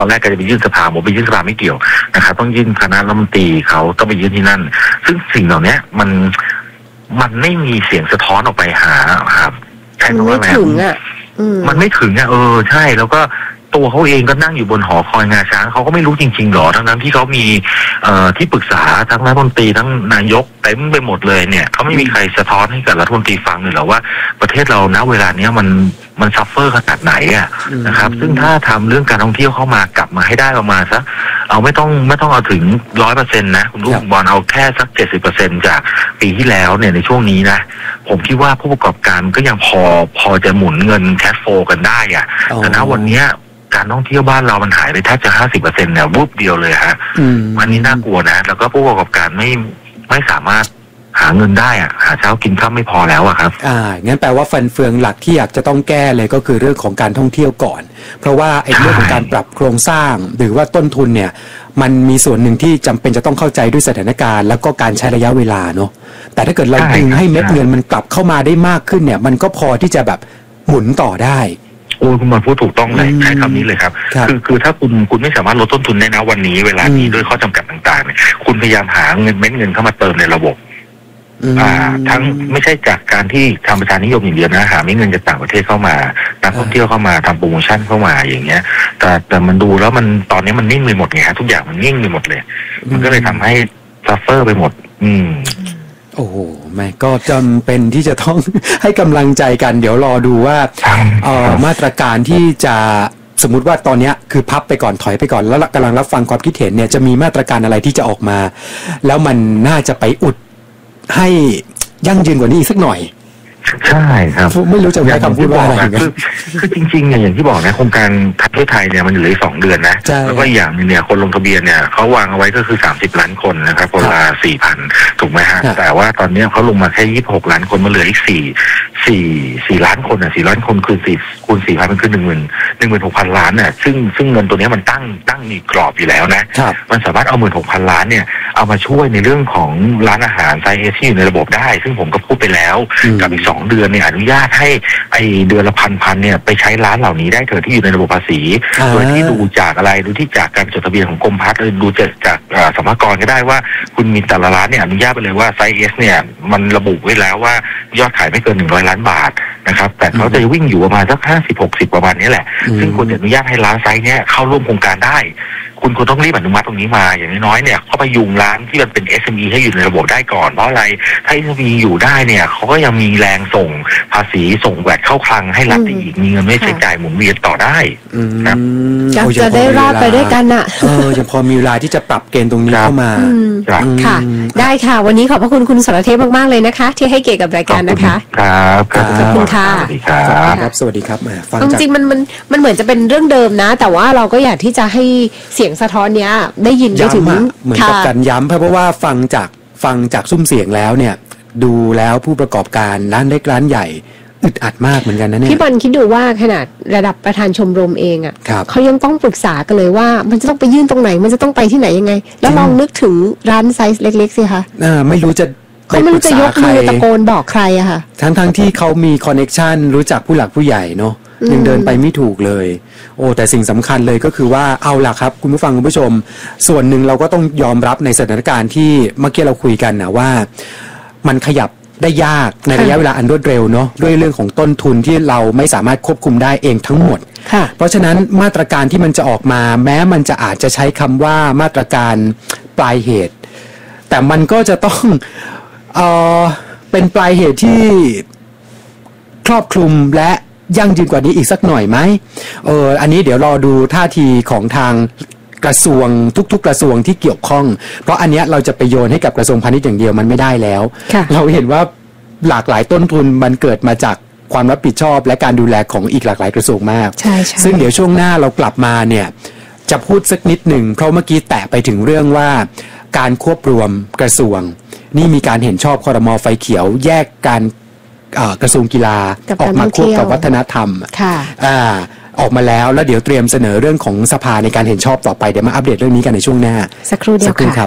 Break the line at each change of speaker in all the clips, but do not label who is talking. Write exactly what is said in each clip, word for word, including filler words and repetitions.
ตอนแรกก็จะไปยื่นสภาผมไปยื่นสภาไม่เกี่ยวนะครับต้องยื่นคณะรัฐมนตรีเขาต้องไปยื่นที่นั่นซึ่งสิ่งเหล่านี้มันมันไม่มีเสียงสะท้อนออกไปหาครับใช่ไหมว่าไม่ถึงอ่ะมันไม่ถึงอ่ะเออใช่แล้วก็ตัวเขาเองก็นั่งอยู่บนหอคอยงาช้างเขาก็ไม่รู้จริงๆหรอทั้งนั้นที่เขามีเอ่อที่ปรึกษาทั้งรัฐมนตรีทั้งนายกเต็มไปหมดเลยเนี่ยเขาไม่มีใครสะท้อนให้กับรัฐมนตรีฟังเลยหรอว่าประเทศเราณเวลาเนี้ยมันมันซัฟเฟอร์ขนาดไหนอ่ะนะครับซึ่งถ้าทำเรื่องการท่องเที่ยวเข้ามากลับมาให้ได้ประมาณสักเอาไม่ต้องไม่ต้องเอาถึงร้อยเปอร์เซ็นต์นะคุณลูกบอลเอาแค่สักเจ็ดสิบเปอร์เซ็นต์จากปีที่แล้วเนี่ยในช่วงนี้นะผมคิดว่าผู้ประกอบการก็ยังพอพอจะหมุนเงินแคชโฟลกันได้อ่ะแต่ณวันนี้การท่องเที่ยวบ้านเรามันหายไปแทบจะห้าสิบเปอร์เซ็นต์เนี่ยวูบเดียวเลยฮะอันนี้น่ากลัวนะแล้วก็ผู้ประกอบการไม่ไม่สามารถหาเงินได้อะหาเช้ากินข้าวไม่พอแล้วอะครับ
อ่างั้นแปลว่าฟันเฟืองหลักที่อยากจะต้องแก้เลยก็คือเรื่องของการท่องเที่ยวก่อนเพราะว่าไอ้เรื่องของการปรับโครงสร้างหรือว่าต้นทุนเนี่ยมันมีส่วนหนึ่งที่จำเป็นจะต้องเข้าใจด้วยสถานการณ์แล้วก็การใช้ระยะเวลาเนาะแต่ถ้าเกิดเราดึงให้เม็ดเงินมันกลับเข้ามาได้มากขึ้นเนี่ยมันก็พอที่จะแบบหมุนต่อได้
โอ้คุณบอลพูดถูกต้องเลยใช้คำนี้เลยครับคือคือถ้าคุณคุณไม่สามารถลดต้นทุนได้นะวันนี้เวลานี้ด้วยข้อจำกัดต่างๆเนี่ยคุณพยายามหาเงินเม็ดเงินเข้ามาเติมในระบบอ่าทั้งไม่ใช่จากการที่ทำประชานิยมอย่างเดียวนะหาเงินจากต่างประเทศเข้ามานักท่องเที่ยวเข้ามาทำโปรโมชั่นเข้ามาอย่างเงี้ยแต่แต่มันดูแล้วมันตอนนี้มันนิ่งไปหมดไงฮะทุกอย่างมันนิ่งไปหมดเลยมันก็เลยทำให้ซัฟเฟอร์ไปหมดอืม
โอ้โหแม่ก็จำเป็นที่จะต้อง ให้กำลังใจกันเดี๋ยวรอดูว่าเอ่อมาตรการที่จะสมมุติว่าตอนนี้คือพับไปก่อนถอยไปก่อนแล้วกำลังรับฟังความคิดเห็นเนี่ยจะมีมาตรการอะไรที่จะออกมาแล้วมันน่าจะไปอุดให้ยั่งยืนกว่านี้อีกสักหน่อย
ใช่ครับ
ไม่รู้จะใช้คำพูดว่าอะไร
คือคือจริงๆเนี่ยอย่างที่บอกนะโครงการประเทศไทยเนี่ยมันเหลือสองเดือนนะแล้วก็อย่างนึงเนี่ยคนลงทะเบียนเนี่ยเขาวางเอาไว้ก็คือสามสิบล้านคนนะครับคนละสี่พันถูกไหมฮะแต่ว่าตอนนี้เขาลงมาแค่ยี่สิบหกล้านคนมาเหลืออีกสี่สี่สี่ล้านคนอ่ะสี่ล้านคนคือสี่คูณสี่พันมันคือหนึ่งหมื่นหนึ่งหมื่นหกพันล้านเนี่ยซึ่งซึ่งเงินตัวนี้มันตั้งตั้งมีกรอบอยู่แล้วนะมันสามารถเอาหมื่นหกพันล้านเนี่ยเอามาช่วยในเรื่องของร้านอาหารไซเอที่อยู่ในระบบได้ซึ่งผมก็พูดไปแล้วกับอีกสองเดือนเนี่ยอนุญาตให้ไอเดือนละพันพันเนี่ยไปใช้ร้านเหล่านี้ได้เถอะที่อยู่ในระบบภาษีโดยที่ดูจากอะไรดูที่จากการจดทะเบียนของกรมพัฒน์หรือดูจากจากสรรพากรก็ได้ว่าคุณมีแต่ละร้านเนี่ยอนุญาตไปเลยว่าไซเอสเนี่ยมันระบุไว้แล้วว่ายอดขายไม่เกินหนึ่งร้อยล้านบาทนะครับแต่เขาจะวิ่งอยู่ประมาณสักห้าสิบหกสิบประมาณนี้แหละซึ่งคุณอนุญาตให้ร้านไซส์เนี้ยเข้าร่วมโครงการได้คุณคุณต้องรีบอนุมัติตรงนี้มาอย่างน้อยๆเนี่ยเขาไปยุงร้านที่มันเป็น เอส เอ็ม อี ให้อยู่ในระบบได้ก่อนเพราะอะไรถ้า เอส เอ็ม อี อยู่ได้เนี่ยเขาก็ยังมีแรงส่งภาษีส่งแวดเข้าคลังให้รัฐอีกมีเงินไม่ใช้จ่ายหมุนเวียนต่อได้
ครับจะได้รอดไปด้วยกันอ่ะ
เออยังพอมีเวลาที่จะปรับเกณฑ์ตรงนี้เข้ามา
ค่ะได้ค่ะวันนี้ขอบพระคุณคุณสรเทพมากๆเลยนะคะที่ให้เกียรติกับรายการนะคะ
ครับ
ขอบคุณค่ะ
สวัสดีครับ
สวัสดีครับฟัง
จริงๆมันมันมันเหมือนจะเป็นเรื่องเดิมนะแต่ว่าเราก็อยากที่จะให้เสียงสะท้อนเนี้ยได้ยินได้ถึง
เหมือนกับการย้ำเพราะว่าฟังจากฟังจากซุ้มเสียงแล้วเนี่ยดูแล้วผู้ประกอบการร้านเล็กร้านใหญ่อึดอัดมากเหมือนกันนะเนี่ย
พี่บอลคิดดูว่าขนาดระดับประธานชมรมเองอ่ะเขายังต้องปรึกษากันเลยว่ามันจะต้องไปยื่นตรงไหนมันจะต้องไปที่ไหนยังไงแล้วลองนึกถึงร้านไซส์เล็กๆสิคะ
อ่าไม่รู้จะ
เขาไม่รู้จะยกมือตะโกนบอกใครอะค่ะ
ทั้งๆที่เขามีคอนเนคชั่นรู้จักผู้หลักผู้ใหญ่เนาะยังเดินไปไม่ถูกเลยโอ้แต่สิ่งสำคัญเลยก็คือว่าเอาล่ะครับคุณผู้ฟังคุณผู้ชมส่วนหนึ่งเราก็ต้องยอมรับในสถานการณ์ที่เมื่อกี้เราคุยกันนะว่ามันขยับได้ยากในระยะเวลาอันรวดเร็วเนาะด้วยเรื่องของต้นทุนที่เราไม่สามารถควบคุมได้เองทั้งหมดเพราะฉะนั้นมาตรการที่มันจะออกมาแม้มันจะอาจจะใช้คำว่ามาตรการปลายเหตุแต่มันก็จะต้องเอ่อเป็นปลายเหตุที่ครอบคลุมและยั่งยืนกว่านี้อีกสักหน่อยไหมเอออันนี้เดี๋ยวรอดูท่าทีของทางกระทรวงทุกๆกระทรวงที่เกี่ยวข้องเพราะอันเนี้ยเราจะไปโยนให้กับกระทรวงพาณิชย์อย่างเดียวมันไม่ได้แล้วเราเห็นว่าหลากหลายต้นทุนมันเกิดมาจากความรับผิดชอบและการดูแลของอีกหลากหลายกระทรวงมากซึ่งเดี๋ยวช่วงหน้าเรากลับมาเนี่ยจะพูดสักนิดหนึ่งเพราะเมื่อกี้แตะไปถึงเรื่องว่าการควบรวมกระทรวงนี่มีการเห็นชอบครม.ไฟเขียวแยกการกระทรวงกีฬาออกมาควบกับวัฒนธรรมอ่าออกมาแล้วแล้วเดี๋ยวเตรียมเสนอเรื่องของสภาในการเห็นชอบต่อไปเดี๋ยวมาอัปเดตเรื่องนี้กันในช่วงหน้า
สักครู่เดียว
ครับ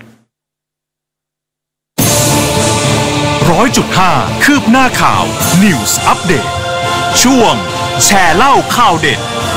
ร้อยจุดห้าคืบหน้าข่าว News Update ช่วงแชร์เล่าข่าวเด็ด